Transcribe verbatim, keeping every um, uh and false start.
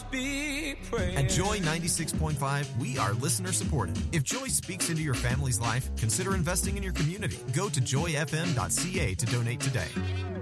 be praised. At Joy ninety-six point five, we are listener supported. If Joy speaks into your family's life, consider investing in your community. Go to joy f m dot c a to donate today.